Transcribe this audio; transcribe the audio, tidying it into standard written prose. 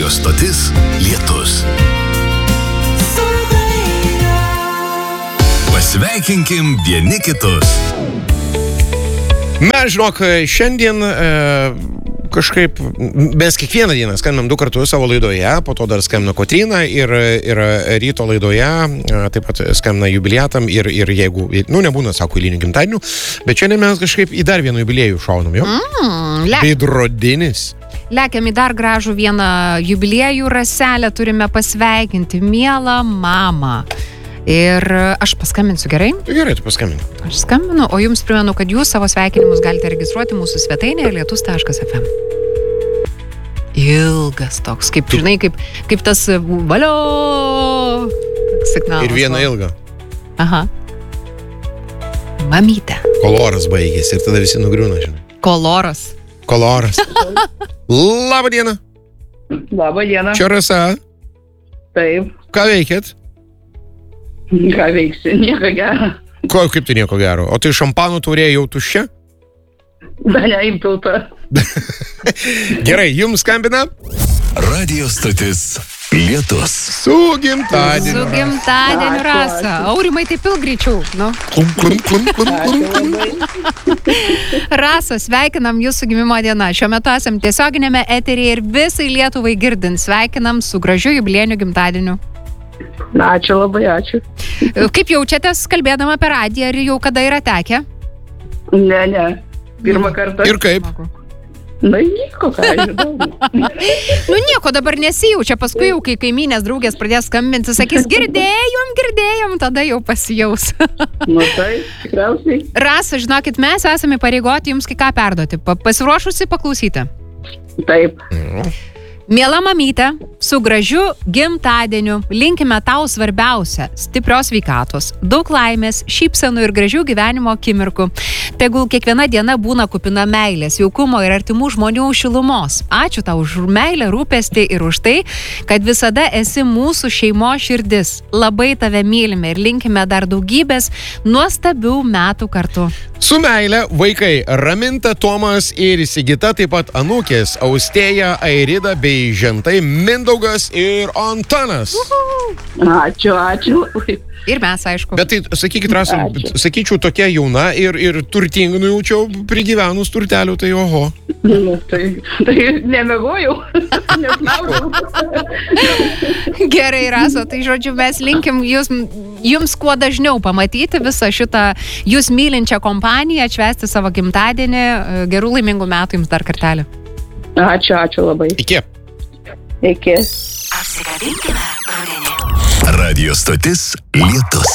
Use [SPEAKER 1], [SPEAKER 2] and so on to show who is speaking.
[SPEAKER 1] Radijo stotis Lietus. Pasveikinkim vieni kitus.
[SPEAKER 2] Mes, žinok, šiandien kažkaip, mes kiekvieną dieną skambinam 2 kartus savo laidoje, po to dar skambina Kotryna ir ryto laidoje, taip pat skambina jubiliatam ir jeigu, nebūna, sako, eilinių gimtadienių, bet šiandien mes kažkaip į dar vieną jubiliejų šaunam, jo? Veidrodinis.
[SPEAKER 3] Lekiam į dar gražų vieną jubiliejų, Raselę turime pasveikinti, mielą mamą. Ir aš paskambinsiu, gerai?
[SPEAKER 2] Gerai, tu paskambini.
[SPEAKER 3] Aš skambinu, o jums primenu, kad jūs savo sveikinimus galite registruoti mūsų svetainėje lietus.fm. Ilgas toks, kaip, žinai, kaip tas valio signalas.
[SPEAKER 2] Ir vieną ilgą.
[SPEAKER 3] Aha. Mamytė.
[SPEAKER 2] Koloras baigėsi ir tada visi nugriūna, žinai.
[SPEAKER 3] Koloras.
[SPEAKER 2] Labą dieną.
[SPEAKER 4] Labą dieną.
[SPEAKER 2] Čia Rasa.
[SPEAKER 4] Taip.
[SPEAKER 2] Ką veikėt?
[SPEAKER 4] Ką veiksi? Nieko gero.
[SPEAKER 2] Kaip tai nieko gero? O tai šampanų taurė jau tuščia?
[SPEAKER 4] Da, neimtauta.
[SPEAKER 2] Gerai, jums skambina?
[SPEAKER 1] Radijo stotis Lietus.
[SPEAKER 2] Su gimtadieniu.
[SPEAKER 3] Su gimtadieniu, Rasa. Aurimai, taip greičiau. Nu. Rasa, sveikinam jūsų gimimo dieną. Šiuo metu esam tiesioginėme eteryje ir visai Lietuvai girdint. Sveikinam su gražiu jubiliejiniu gimtadieniu.
[SPEAKER 4] Ačiū, labai ačiū.
[SPEAKER 3] Kaip jaučiatės kalbėdama per radiją, ar jau kada yra tekę?
[SPEAKER 4] Ne. Pirmą kartą.
[SPEAKER 2] Ir kaip?
[SPEAKER 4] Na, nieko, ką žinau.
[SPEAKER 3] Nieko, dabar nesijaučia. Paskui jau, kai kaimynės draugės pradės skambinti, sakys, girdėjom, tada jau pasijaus.
[SPEAKER 4] Tai, tikriausiai.
[SPEAKER 3] Rasa, žinokit, mes esame pareigoti jums kai ką perduoti. Pasiruošusi paklausyti?
[SPEAKER 4] Taip.
[SPEAKER 3] Miela mamytė, su gražiu gimtadieniu linkime tau svarbiausia – stiprios sveikatos, daug laimės, šypsenų ir gražių gyvenimo akimirkų. Tegul kiekviena diena būna kupina meilės, jaukumo ir artimų žmonių šilumos. Ačiū tau už meilę, rūpestį ir už tai, kad visada esi mūsų šeimos širdis. Labai tave mylime ir linkime dar daugybės nuostabių metų kartu.
[SPEAKER 2] Su meile vaikai Raminta, Tomas ir Sigita, taip pat anūkės Austėja, Airida bei žentai Mindaugas ir Antanas.
[SPEAKER 4] Ačiū.
[SPEAKER 3] Ir mes, aišku.
[SPEAKER 2] Bet tai, sakykit, Rasa, sakyčiau, tokia jauna ir turtinga, nujaučiau prigyvenus turtelių, tai oho.
[SPEAKER 4] Tai nemegojau, nesnaudau.
[SPEAKER 3] Gerai, Rasa, tai žodžiu, mes linkim jums kuo dažniau pamatyti visą šitą jūs mylinčią kompaniją, atšvęsti savo gimtadienį. Gerų laimingų metų jums dar kartelį.
[SPEAKER 4] Ačiū labai.
[SPEAKER 2] Iki.
[SPEAKER 1] Radijo stotis Lietus.